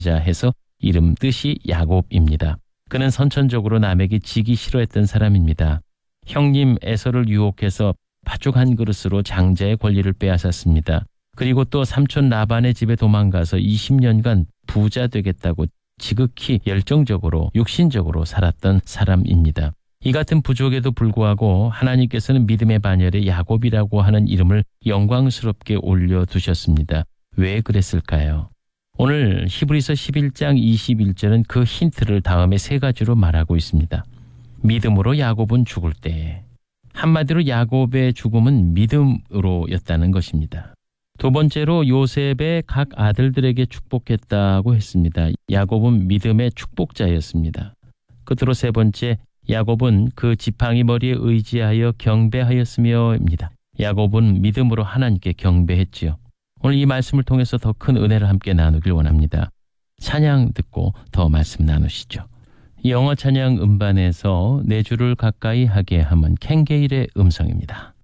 해서 이름 뜻이 야곱입니다. 그는 선천적으로 남에게 지기 싫어했던 사람입니다. 형님 에서를 유혹해서 팥죽 한 그릇으로 장자의 권리를 빼앗았습니다. 그리고 또 삼촌 라반의 집에 도망가서 20년간 부자 되겠다고 지극히 열정적으로 육신적으로 살았던 사람입니다. 이 같은 부족에도 불구하고 하나님께서는 믿음의 반열에 야곱이라고 하는 이름을 영광스럽게 올려두셨습니다. 왜 그랬을까요? 오늘 히브리서 11장 21절은 그 힌트를 다음에 세 가지로 말하고 있습니다. 믿음으로 야곱은 죽을 때, 한마디로 야곱의 죽음은 믿음으로였다는 것입니다. 두 번째로 요셉의 각 아들들에게 축복했다고 했습니다. 야곱은 믿음의 축복자였습니다. 끝으로 세 번째, 야곱은 그 지팡이 머리에 의지하여 경배하였으며입니다. 야곱은 믿음으로 하나님께 경배했지요. 오늘 이 말씀을 통해서 더 큰 은혜를 함께 나누길 원합니다. 찬양 듣고 더 말씀 나누시죠. 영어 찬양 음반에서 내 주를 가까이 하게 함은 켄게일의 음성입니다.